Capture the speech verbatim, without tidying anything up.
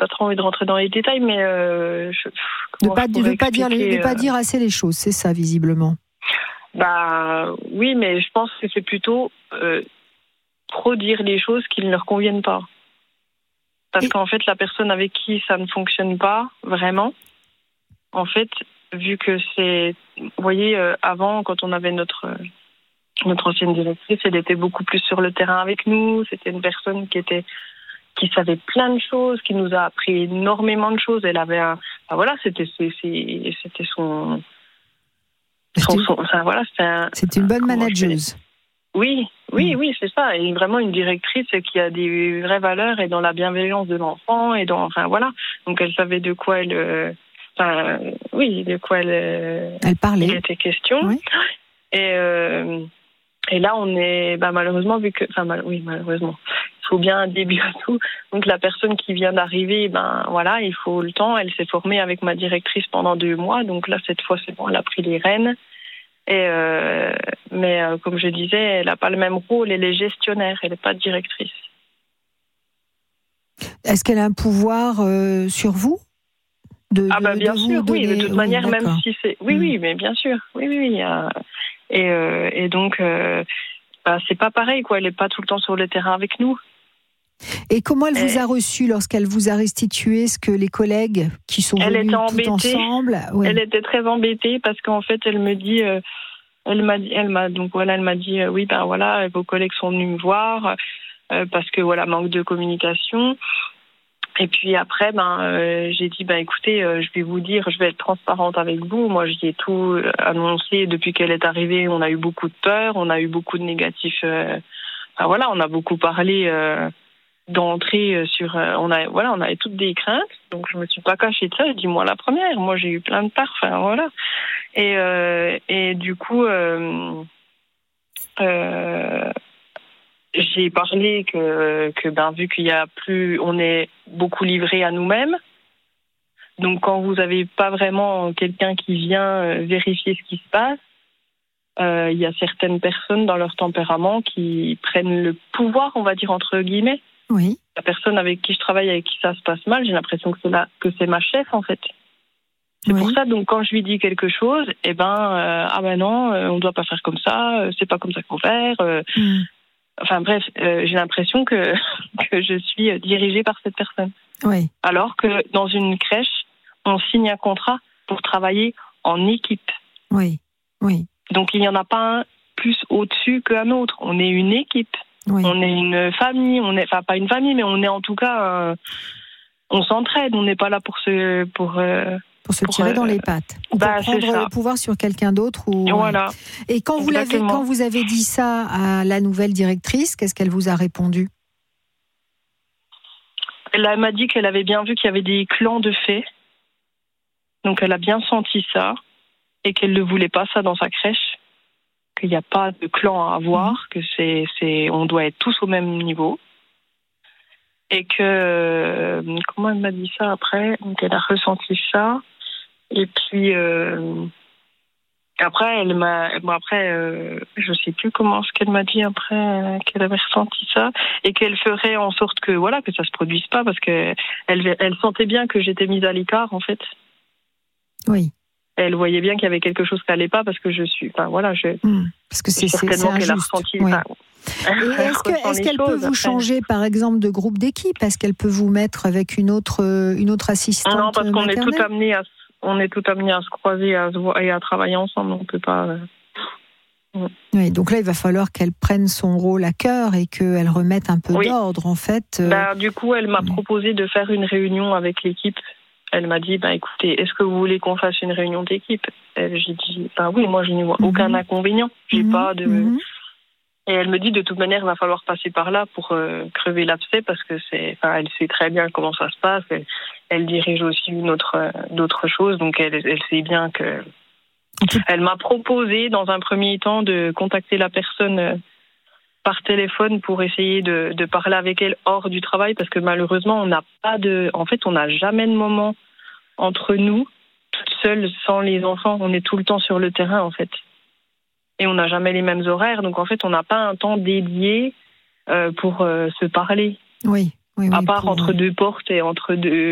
pas trop envie de rentrer dans les détails, mais euh, je, de pas de pas dire les, de pas dire assez les choses, c'est ça visiblement. Bah oui, mais je pense que c'est plutôt euh, trop dire les choses qui ne leur conviennent pas. Parce Et... qu'en fait, la personne avec qui ça ne fonctionne pas vraiment, en fait, vu que c'est, vous voyez, euh, avant, quand on avait notre euh, notre ancienne directrice, elle était beaucoup plus sur le terrain avec nous. C'était une personne qui était qui savait plein de choses, qui nous a appris énormément de choses. Elle avait un, enfin voilà, c'était c'est, c'est, c'était son Son, son, enfin, voilà, c'est un, c'est une bonne manageuse. Oui, oui, mmh. oui, c'est ça. Et vraiment une directrice qui a des vraies valeurs et dans la bienveillance de l'enfant et dans, enfin voilà. Donc elle savait de quoi elle, euh, enfin oui, de quoi elle, euh, elle parlait. Il était question. Oui. Et euh, et là on est, bah malheureusement vu que, enfin mal, oui malheureusement, il faut bien un début à tout. Donc la personne qui vient d'arriver, ben voilà, il faut le temps. Elle s'est formée avec ma directrice pendant deux mois. Donc là cette fois c'est bon, elle a pris les rênes. Et euh, mais euh, comme je disais, elle n'a pas le même rôle, elle est gestionnaire, elle n'est pas directrice. Est-ce qu'elle a un pouvoir euh, sur vous de, Ah bah de, bien de sûr, donner... oui, de toute oui, manière, d'accord. même si c'est... Oui, mmh. oui, mais bien sûr, oui, oui, oui. Euh... Et, euh, et donc, euh, bah, c'est pas pareil, quoi, elle n'est pas tout le temps sur le terrain avec nous. Et comment elle et... vous a reçu lorsqu'elle vous a restitué ce que les collègues qui sont elle venus était tout ensemble oui. Elle était très embêtée parce qu'en fait, elle me dit... Euh, Elle m'a dit, elle m'a donc voilà, elle m'a dit euh, oui ben voilà, vos collègues sont venus me voir euh, parce que voilà manque de communication. Et puis après ben euh, j'ai dit ben écoutez, euh, je vais vous dire, je vais être transparente avec vous. Moi j'y ai tout annoncé depuis qu'elle est arrivée. On a eu beaucoup de peur, on a eu beaucoup de négatifs. Euh, enfin voilà, on a beaucoup parlé euh, d'entrée sur. Euh, on a voilà, on avait toutes des craintes. Donc je me suis pas cachée de ça. J'ai dit moi la première. Moi j'ai eu plein de peur. Enfin voilà. Et, euh, et du coup, euh, euh, j'ai parlé que, que ben, vu qu'il y a plus, on est beaucoup livré à nous-mêmes. Donc, quand vous n'avez pas vraiment quelqu'un qui vient vérifier ce qui se passe, euh, il y a certaines personnes dans leur tempérament qui prennent le pouvoir, on va dire entre guillemets. Oui. La personne avec qui je travaille, avec qui ça se passe mal, j'ai l'impression que c'est la, que c'est ma chef en fait. C'est oui. pour ça, donc, quand je lui dis quelque chose, eh ben, euh, ah ben non, euh, on ne doit pas faire comme ça, euh, c'est pas comme ça qu'il faut faire. Euh, mm. Enfin bref, euh, j'ai l'impression que, que je suis dirigée par cette personne. Oui. Alors que dans une crèche, on signe un contrat pour travailler en équipe. Oui, oui. Donc, il n'y en a pas un plus au-dessus qu'un autre. On est une équipe. Oui. On est une famille. On est, enfin, pas une famille, mais on est en tout cas... Euh, on s'entraide. On n'est pas là pour se... Pour, euh, Pour se tirer pour, dans les pattes, ou bah, pour prendre le pouvoir sur quelqu'un d'autre. Ou... Voilà. Et quand vous, l'avez, quand vous avez dit ça à la nouvelle directrice, qu'est-ce qu'elle vous a répondu ? Elle m'a dit qu'elle avait bien vu qu'il y avait des clans de faits. Donc elle a bien senti ça, et qu'elle ne voulait pas ça dans sa crèche, qu'il n'y a pas de clan à avoir, mmh. que c'est, c'est, on doit être tous au même niveau. Et que... Comment elle m'a dit ça après ? Donc elle a ressenti ça. Et puis euh, après, elle m'a, bon après, euh, je sais plus comment ce qu'elle m'a dit après euh, qu'elle avait ressenti ça et qu'elle ferait en sorte que voilà que ça se produise pas parce que elle, elle sentait bien que j'étais mise à l'écart en fait. Oui. Elle voyait bien qu'il y avait quelque chose qui allait pas parce que je suis, enfin voilà, je. Mmh, parce que c'est, c'est, c'est injuste. Qu'elle a ressenti. Oui. Enfin, et est-ce, que, est-ce qu'elle peut vous après. changer, par exemple, de groupe d'équipe ? Est-ce qu'elle peut vous mettre avec une autre, une autre assistante ? Non, parce qu'on maternelle ? est tout amené à, on est tout amené à se croiser à se voir, et à travailler ensemble. On peut pas. Euh... Oui, donc là, il va falloir qu'elle prenne son rôle à cœur et qu'elle remette un peu oui. d'ordre, en fait. Ben, du coup, elle m'a oui. proposé de faire une réunion avec l'équipe. Elle m'a dit, ben, écoutez, est-ce que vous voulez qu'on fasse une réunion d'équipe ? Et j'ai dit, ben oui, moi, je n'y vois mm-hmm. aucun inconvénient. J'ai mm-hmm. pas de... Mm-hmm. Et elle me dit, de toute manière, il va falloir passer par là pour euh, crever l'abcès parce que c'est, enfin, elle sait très bien comment ça se passe. Elle, elle dirige aussi une autre, euh, d'autres choses, donc elle, elle sait bien que. Okay. Elle m'a proposé, dans un premier temps, de contacter la personne euh, par téléphone pour essayer de, de parler avec elle hors du travail parce que malheureusement, on n'a pas de, en fait, on n'a jamais de moment entre nous, toute seule, sans les enfants. On est tout le temps sur le terrain, en fait. Et on n'a jamais les mêmes horaires, donc en fait, on n'a pas un temps dédié euh, pour euh, se parler. Oui, oui, oui. À part pour... entre deux portes et entre deux...